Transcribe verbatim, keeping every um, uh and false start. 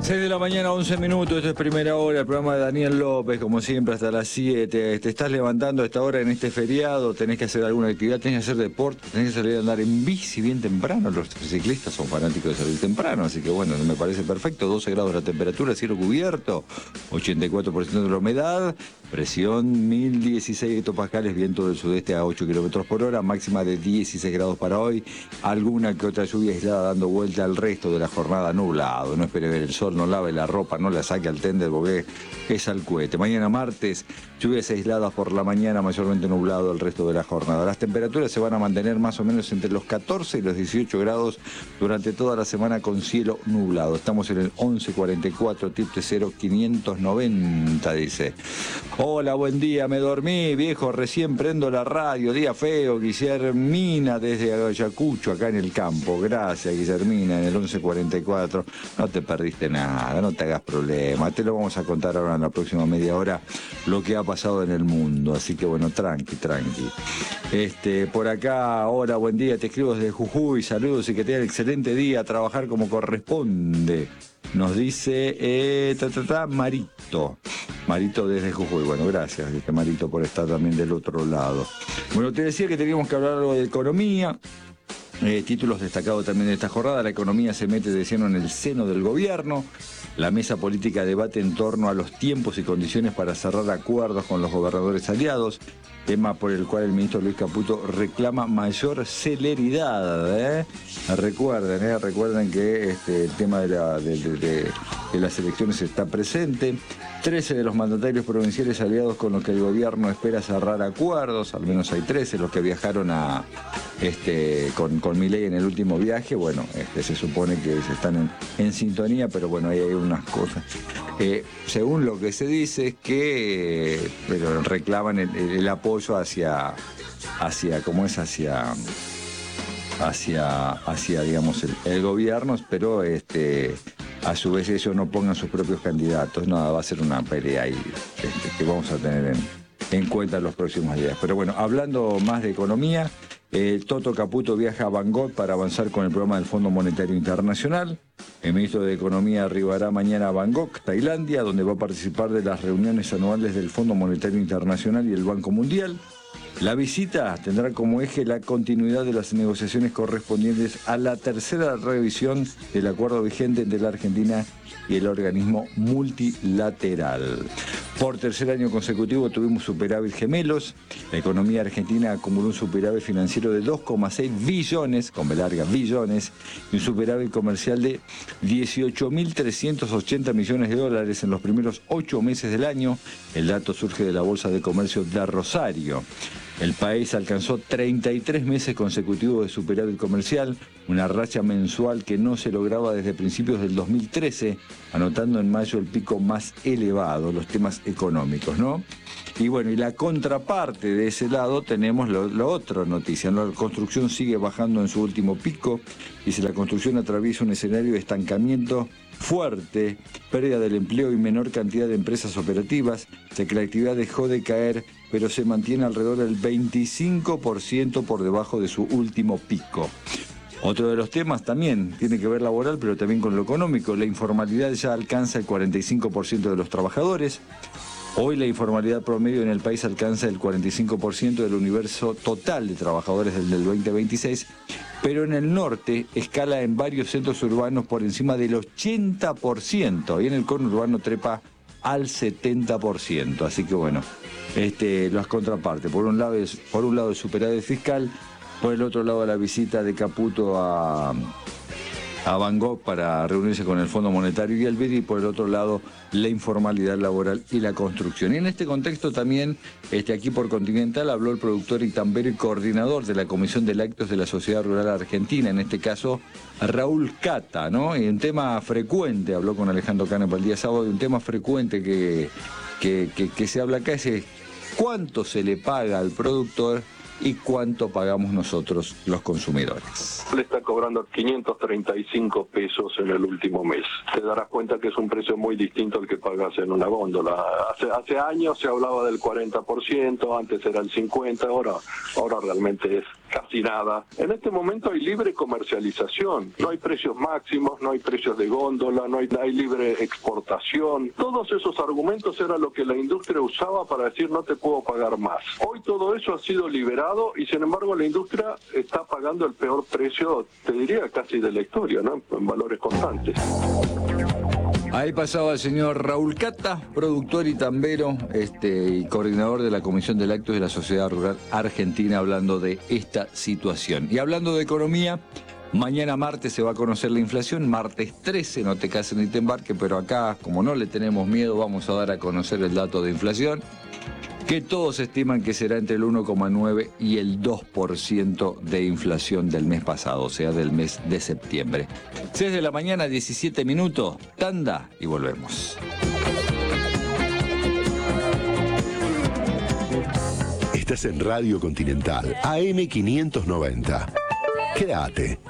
seis de la mañana, once minutos, esto es Primera Hora, el programa de Daniel López, como siempre, hasta las siete. Te estás levantando a esta hora en este feriado, tenés que hacer alguna actividad, tenés que hacer deporte, tenés que salir a andar en bici bien temprano. Los ciclistas son fanáticos de salir temprano, así que bueno, me parece perfecto. doce grados la temperatura, cielo cubierto, ochenta y cuatro por ciento de la humedad, presión mil dieciséis hectopascales, viento del sudeste a ocho kilómetros por hora, máxima de dieciséis grados para hoy, alguna que otra lluvia aislada dando vuelta al resto de la jornada, nublado. No espere ver el sol, no lave la ropa, no la saque al tender porque es al cohete. Mañana martes, lluvias aisladas por la mañana, mayormente nublado el resto de la jornada. Las temperaturas se van a mantener más o menos entre los catorce y los dieciocho grados durante toda la semana con cielo nublado. Estamos en el once cuarenta y cuatro, tip T cero quinientos noventa, dice. Hola, buen día, me dormí, viejo, recién prendo la radio, día feo, Guillermina desde Ayacucho, acá en el campo. Gracias, Guillermina, en el once cuarenta y cuatro. No te perdiste nada, no te hagas problema. Te lo vamos a contar ahora en la próxima media hora lo que ha pasado en el mundo. Así que bueno, tranqui, tranqui. Este, por acá, hola, buen día, te escribo desde Jujuy, saludos y que tengan excelente día, a trabajar como corresponde. Nos dice eh, ta, ta, ta, Marito. Marito desde Jujuy. Bueno, gracias, este Marito, por estar también del otro lado. Bueno, te decía que teníamos que hablar algo de economía. Eh, títulos destacados también de esta jornada. La economía se mete de lleno en el seno del gobierno. La mesa política debate en torno a los tiempos y condiciones para cerrar acuerdos con los gobernadores aliados, tema por el cual el ministro Luis Caputo reclama mayor celeridad. ¿eh? Recuerden, ¿eh? recuerden que este, el tema de, la, de, de, de, de las elecciones está presente. trece de los mandatarios provinciales aliados con los que el gobierno espera cerrar acuerdos, al menos hay trece, los que viajaron a este con, con Milei en el último viaje. Bueno, este, se supone que están en, en sintonía, pero bueno, ahí hay unas cosas. Eh, según lo que se dice es que eh, pero reclaman el, el apoyo hacia, hacia, ¿cómo es? Hacia... hacia, hacia digamos, el, el gobierno, pero este, a su vez ellos no pongan sus propios candidatos. Nada, va a ser una pelea ahí este, que vamos a tener en, en cuenta en los próximos días. Pero bueno, hablando más de economía, eh, Toto Caputo viaja a Bangkok para avanzar con el programa del Fondo Monetario Internacional. El ministro de Economía arribará mañana a Bangkok, Tailandia, donde va a participar de las reuniones anuales del Fondo Monetario Internacional y el Banco Mundial. La visita tendrá como eje la continuidad de las negociaciones correspondientes a la tercera revisión del acuerdo vigente entre la Argentina y el organismo multilateral. Por tercer año consecutivo tuvimos superávit gemelos. La economía argentina acumuló un superávit financiero de dos coma seis billones, con B larga, billones, y un superávit comercial de dieciocho mil trescientos ochenta millones de dólares en los primeros ocho meses del año. El dato surge de la Bolsa de Comercio de Rosario. El país alcanzó treinta y tres meses consecutivos de superávit comercial, una racha mensual que no se lograba desde principios del dos mil trece, anotando en mayo el pico más elevado, los temas económicos, ¿no? Y bueno, y la contraparte de ese lado tenemos lo, lo otra noticia, ¿no? La construcción sigue bajando en su último pico, y si la construcción atraviesa un escenario de estancamiento fuerte, pérdida del empleo y menor cantidad de empresas operativas, ya que la actividad dejó de caer, pero se mantiene alrededor del veinticinco por ciento por debajo de su último pico. Otro de los temas también tiene que ver laboral, pero también con lo económico. La informalidad ya alcanza el cuarenta y cinco por ciento de los trabajadores. Hoy la informalidad promedio en el país alcanza el cuarenta y cinco por ciento del universo total de trabajadores del, del veinte veintiséis, pero en el norte escala en varios centros urbanos por encima del ochenta por ciento y en el conurbano trepa al setenta por ciento. Así que bueno, este, las contrapartes. Por un lado, es, por un lado el superávit fiscal, por el otro lado la visita de Caputo a... a Bangkok para reunirse con el Fondo Monetario y el B I D, y por el otro lado la informalidad laboral y la construcción. Y en este contexto también, este, aquí por Continental, habló el productor itambero y coordinador de la Comisión de Lácteos de la Sociedad Rural Argentina, en este caso Raúl Cata, ¿no? Y un tema frecuente, habló con Alejandro Canepa el día sábado, y un tema frecuente que, que, que, que se habla acá es cuánto se le paga al productor y cuánto pagamos nosotros los consumidores. Le está cobrando quinientos treinta y cinco pesos en el último mes. Te darás cuenta que es un precio muy distinto al que pagas en una góndola. Hace, hace años se hablaba del cuarenta por ciento, antes era el cincuenta por ciento, ahora, ahora realmente es casi nada. En este momento hay libre comercialización, no hay precios máximos, no hay precios de góndola, no hay, hay libre exportación. Todos esos argumentos era lo que la industria usaba para decir no te puedo pagar más. Hoy todo eso ha sido liberado y sin embargo la industria está pagando el peor precio, te diría casi de la historia, ¿no? En valores constantes. Ahí pasaba el señor Raúl Cata, productor y tambero este, y coordinador de la Comisión de Lácteos de la Sociedad Rural Argentina, hablando de esta situación. Y hablando de economía, mañana martes se va a conocer la inflación, martes trece, no te cases ni te embarques, pero acá, como no le tenemos miedo, vamos a dar a conocer el dato de inflación, que todos estiman que será entre el uno coma nueve y el dos por ciento de inflación del mes pasado, o sea, del mes de septiembre. seis de la mañana, diecisiete minutos, tanda y volvemos. Estás en Radio Continental, A M quinientos noventa. Quédate.